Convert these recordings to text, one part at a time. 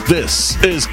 This is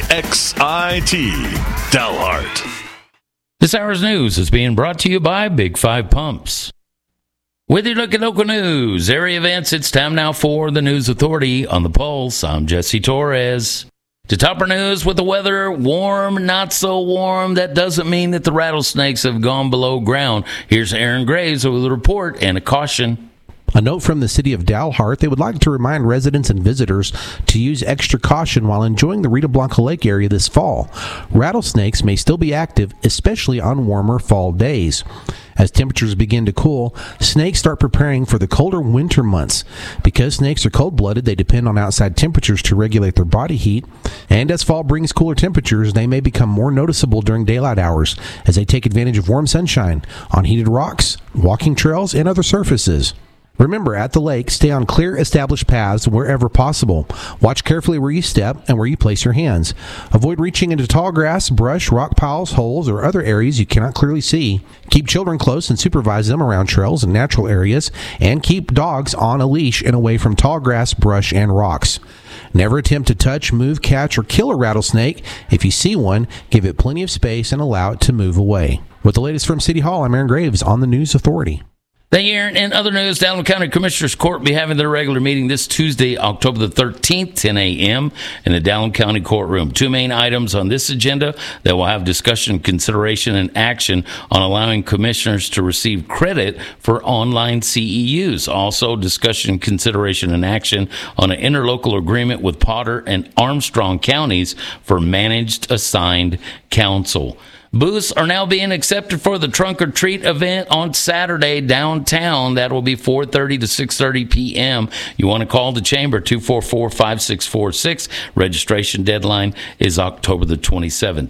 KXIT Dalhart. This hour's news is being brought to you by Big Five Pumps. With your look at local news, area events, it's time now for the News Authority on the Pulse. I'm Jesse Torres. To top our news with the weather, warm, not so warm. That doesn't mean that the rattlesnakes have gone below ground. Here's Aaron Graves with a report and a caution. A note from the city of Dalhart, they would like to remind residents and visitors to use extra caution while enjoying the Rita Blanca Lake area this fall. Rattlesnakes may still be active, especially on warmer fall days. As temperatures begin to cool, snakes start preparing for the colder winter months. Because snakes are cold-blooded, they depend on outside temperatures to regulate their body heat. And as fall brings cooler temperatures, they may become more noticeable during daylight hours as they take advantage of warm sunshine on heated rocks, walking trails, and other surfaces. Remember, at the lake, stay on clear, established paths wherever possible. Watch carefully where you step and where you place your hands. Avoid reaching into tall grass, brush, rock piles, holes, or other areas you cannot clearly see. Keep children close and supervise them around trails and natural areas, and keep dogs on a leash and away from tall grass, brush, and rocks. Never attempt to touch, move, catch, or kill a rattlesnake. If you see one, give it plenty of space and allow it to move away. With the latest from City Hall, I'm Aaron Graves on the News Authority. Thank you, Aaron. In other news, Dalton County Commissioners Court will be having their regular meeting this Tuesday, October the 13th, 10 a.m. in the Dalton County Courtroom. Two main items on this agenda that will have discussion, consideration, and action on allowing commissioners to receive credit for online CEUs. Also, discussion, consideration, and action on an interlocal agreement with Potter and Armstrong counties for managed assigned counsel. Booths are now being accepted for the Trunk or Treat event on Saturday downtown. That will be 4:30 to 6:30 p.m. You want to call the chamber, 244-5646. Registration deadline is October the 27th,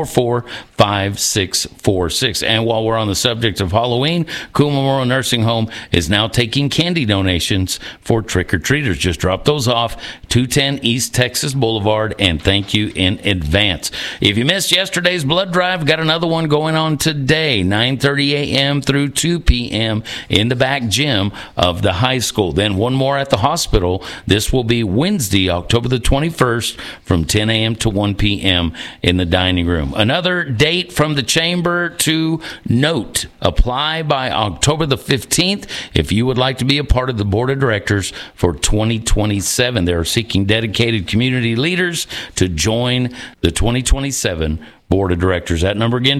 244-5646. And while we're on the subject of Halloween, Cool Memorial Nursing Home is now taking candy donations for trick-or-treaters. Just drop those off, 210 East Texas Boulevard, and thank you in advance. If you missed yesterday's blood drive, got another one going on today, 9:30 a.m. through 2 p.m. in the back gym of the high school. Then one more at the hospital. This will be Wednesday, October the 21st from 10 a.m. to 1 p.m. in the dining room. Another date from the chamber to note. Apply by October the 15th if you would like to be a part of the board of directors for 2027. They are seeking dedicated community leaders to join the 2027 Board of Directors. That number again,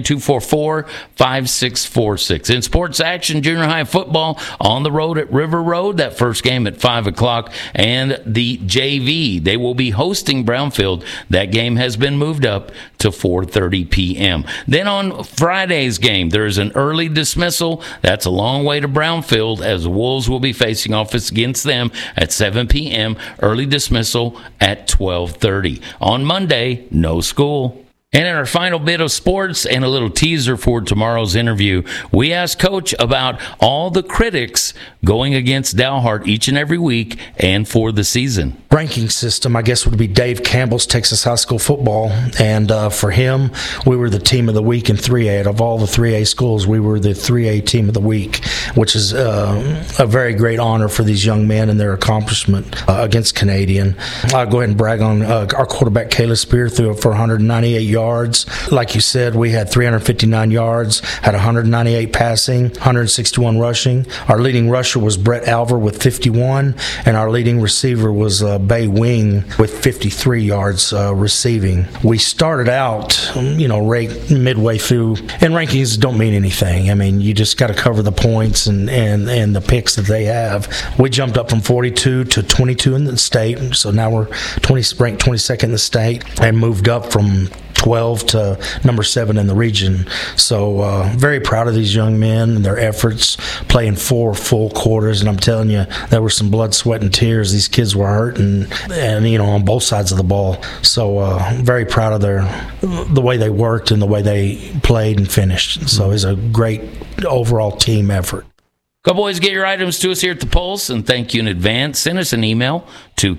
244-5646. In sports action, junior high football on the road at River Road. That first game at 5 o'clock. And the JV, they will be hosting Brownfield. That game has been moved up to 4:30 p.m. Then on Friday's game, there is an early dismissal. That's a long way to Brownfield as the Wolves will be facing off against them at 7 p.m. Early dismissal at 12:30. On Monday, no school. And in our final bit of sports and a little teaser for tomorrow's interview, we asked Coach about all the critics going against Dalhart each and every week and for the season. Ranking system, I guess, would be Dave Campbell's Texas High School Football. And for him, we were the team of the week in 3A. Out of all the 3A schools, we were the 3A team of the week, which is a very great honor for these young men and their accomplishment against Canadian. I'll go ahead and brag on our quarterback, Kayla Spear, threw it for 198 yards. Like you said, we had 359 yards, had 198 passing, 161 rushing. Our leading rusher was Brett Alver with 51, and our leading receiver was Bay Wing with 53 yards receiving. We started out, ranked midway through, and rankings don't mean anything. I mean, you just got to cover the points and the picks that they have. We jumped up from 42 to 22 in the state, so now we're ranked 22nd in the state, and moved up from 12 to number 7 in the region. So very proud of these young men and their efforts, playing 4 full quarters. And I'm telling you, there was some blood, sweat, and tears. These kids were hurting, and on both sides of the ball. So very proud of the way they worked and the way they played and finished. So it's a great overall team effort. Go boys, get your items to us here at the Pulse, and thank you in advance. Send us an email to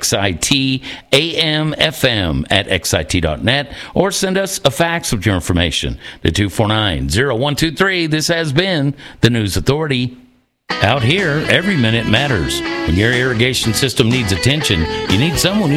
kxitamfm@xit.net, or send us a fax with your information to 249-0123. This has been the News Authority. Out here, every minute matters. When your irrigation system needs attention, you need someone who